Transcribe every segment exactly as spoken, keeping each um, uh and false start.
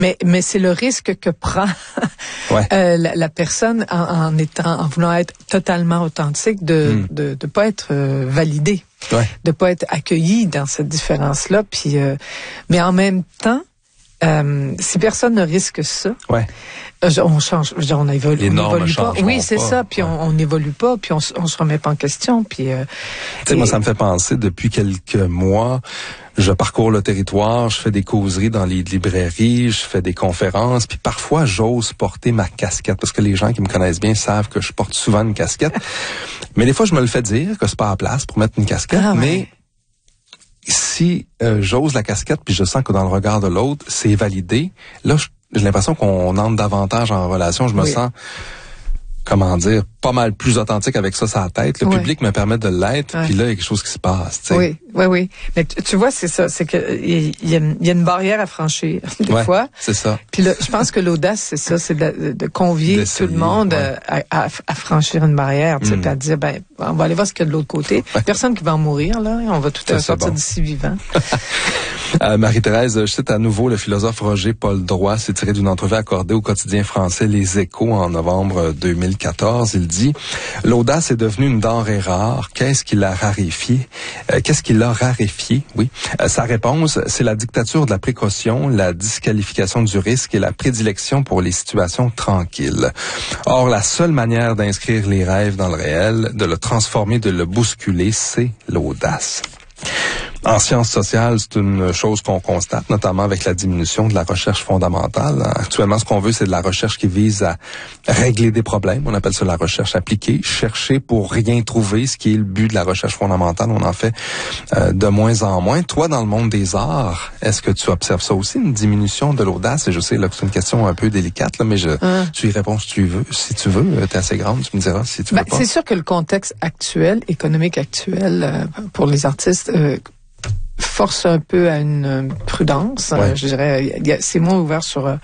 Mais mais c'est le risque que prend ouais. euh, la, la personne en, en étant en voulant être totalement authentique, de mm. de de pas être euh, validée, ouais. de pas être accueillie dans cette différence-là. Puis euh, mais en même temps, euh, si personne ne risque ça, ouais. on change, on évolue, les on normes évolue pas. Oui, c'est pas. ça. Puis ouais. on, on évolue pas, puis on, on se remet pas en question. Puis euh, tu sais, moi, ça me fait penser depuis quelques mois. Je parcours le territoire, je fais des causeries dans les librairies, je fais des conférences, puis parfois j'ose porter ma casquette parce que les gens qui me connaissent bien savent que je porte souvent une casquette. Mais des fois, je me le fais dire que c'est pas à place pour mettre une casquette, ah, ouais. mais si euh, j'ose la casquette puis je sens que dans le regard de l'autre, c'est validé, là, je j'ai l'impression qu'on entre davantage en relation. Je me oui. sens, comment dire, pas mal plus authentique avec ça sur la tête. Le oui. public me permet de l'être, oui. puis là, il y a quelque chose qui se passe. T'sais. Oui, oui, oui. Mais tu, tu vois, c'est ça. C'est que il y, y a une barrière à franchir, des ouais, fois. c'est ça. Puis là, je pense que l'audace, c'est ça, c'est de, de convier D'essayer, tout le monde ouais. à, à, à franchir une barrière, tu sais, mm. puis à dire, ben, on va aller voir ce qu'il y a de l'autre côté. Ouais. Personne qui va en mourir, là. On va tout ça, sortir bon. d'ici vivant. Euh, Marie-Thérèse, je cite à nouveau le philosophe Roger Paul Droit, c'est tiré d'une entrevue accordée au quotidien français Les Échos en novembre deux mille quatorze. Il dit « L'audace est devenue une denrée rare. Qu'est-ce qui l'a raréfiée? Euh, qu'est-ce qui l'a raréfiée? » Oui. Euh, sa réponse, c'est la dictature de la précaution, la disqualification du risque et la prédilection pour les situations tranquilles. Or, la seule manière d'inscrire les rêves dans le réel, de le transformer, de le bousculer, c'est l'audace. En sciences sociales, c'est une chose qu'on constate, notamment avec la diminution de la recherche fondamentale. Actuellement, ce qu'on veut, c'est de la recherche qui vise à régler des problèmes. On appelle ça la recherche appliquée. Chercher pour rien trouver, ce qui est le but de la recherche fondamentale. On en fait euh, de moins en moins. Toi, dans le monde des arts, est-ce que tu observes ça aussi, une diminution de l'audace? Et je sais là, que c'est une question un peu délicate, là, mais je, hein? tu y réponds si tu veux. Si tu veux, t'es assez grande, tu me diras si tu ben, veux pas. C'est sûr que le contexte actuel, économique actuel, euh, pour les artistes... Euh, force un peu à une prudence. Ouais. Euh, je dirais, y a, c'est moins ouvert sur euh,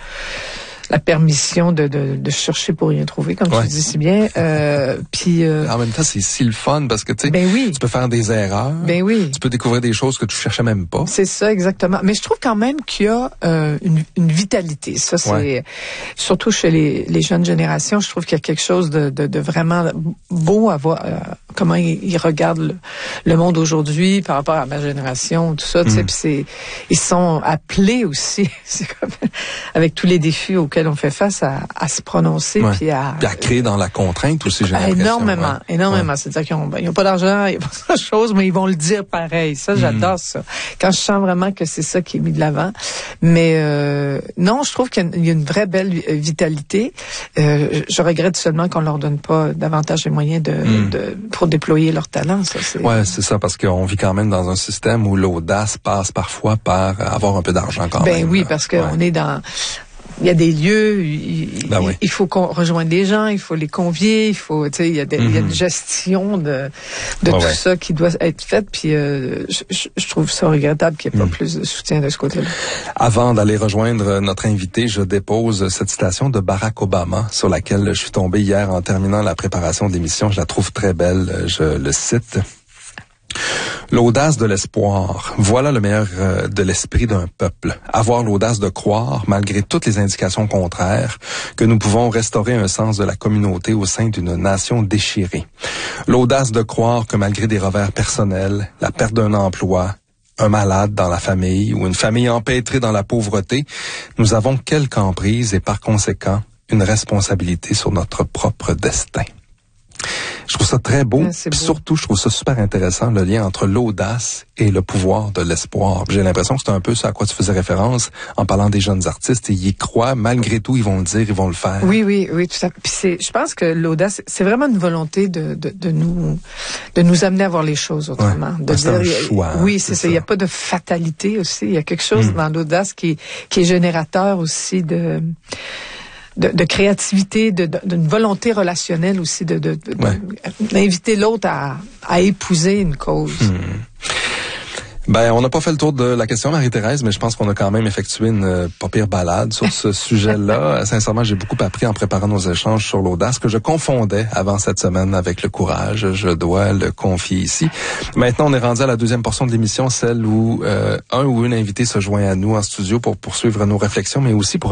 la permission de, de, de chercher pour rien trouver, comme ouais. tu dis si bien. Euh, puis euh, en même temps, c'est si le fun parce que tu sais, ben oui. tu peux faire des erreurs. Ben oui. Tu peux découvrir des choses que tu cherchais même pas. C'est ça, exactement. Mais je trouve quand même qu'il y a euh, une, une vitalité. Ça, c'est ouais. surtout chez les, les jeunes générations. Je trouve qu'il y a quelque chose de, de, de vraiment beau à voir. Euh, comment ils, ils regardent le, le monde aujourd'hui par rapport à ma génération, tout ça. Tu sais, mm. puis c'est, ils sont appelés aussi, c'est comme, avec tous les défis auxquels on fait face, à, à se prononcer ouais. puis à, puis à créer dans la contrainte aussi. J'ai l'impression. Énormément, ouais. énormément. Ouais. C'est-à-dire qu'ils ont, ben, ils ont pas d'argent, ils ont pas de choses, mais ils vont le dire pareil. Ça, j'adore mm. ça. Quand je sens vraiment que c'est ça qui est mis de l'avant. Mais euh, non, je trouve qu'il y a une vraie belle vitalité. Euh, je regrette seulement qu'on leur donne pas davantage les moyens de, mm. de pour déployer leur talent. Ça, c'est... Ouais, c'est ça, parce qu'on vit quand même dans un système où l'audace passe parfois par avoir un peu d'argent quand ben même. Ben oui, parce qu'on ouais. est dans... Il y a des lieux, il, ben oui. il faut qu'on rejoigne des gens, il faut les convier, il faut, tu sais, il y a, des, mm-hmm. il y a une gestion de, de ouais, tout ouais. ça qui doit être faite. Puis euh, je, je trouve ça regrettable qu'il n'y ait pas mm. plus de soutien de ce côté-là. Avant d'aller rejoindre notre invité, je dépose cette citation de Barack Obama sur laquelle je suis tombé hier en terminant la préparation de l'émission. Je la trouve très belle. Je le cite. L'audace de l'espoir, voilà le meilleur euh, de l'esprit d'un peuple. Avoir l'audace de croire, malgré toutes les indications contraires, que nous pouvons restaurer un sens de la communauté au sein d'une nation déchirée. L'audace de croire que malgré des revers personnels, la perte d'un emploi, un malade dans la famille ou une famille empêtrée dans la pauvreté, nous avons quelque emprise et par conséquent une responsabilité sur notre propre destin. Je trouve ça très beau, ouais, puis surtout je trouve ça super intéressant, le lien entre l'audace et le pouvoir de l'espoir. J'ai l'impression que c'est un peu ça à quoi tu faisais référence en parlant des jeunes artistes. Ils y croient, malgré tout, ils vont le dire, ils vont le faire. Oui, oui, oui, tout ça. Puis c'est, je pense que l'audace, c'est vraiment une volonté de, de, de nous, de nous amener à voir les choses autrement. Ouais, de c'est dire, un choix. Oui, c'est, c'est ça. Il n'y a pas de fatalité aussi. Il y a quelque chose mmh. dans l'audace qui, qui est générateur aussi de... De, de créativité, de, de, d'une volonté relationnelle aussi, de, de, de ouais. d'inviter l'autre à, à épouser une cause. Hmm. Ben, on n'a pas fait le tour de la question, Marie-Thérèse, mais je pense qu'on a quand même effectué une euh, pas pire balade sur ce sujet-là. Sincèrement, j'ai beaucoup appris en préparant nos échanges sur l'audace que je confondais avant cette semaine avec le courage. Je dois le confier ici. Maintenant, on est rendu à la deuxième portion de l'émission, celle où euh, un ou une invité se joint à nous en studio pour poursuivre nos réflexions, mais aussi pour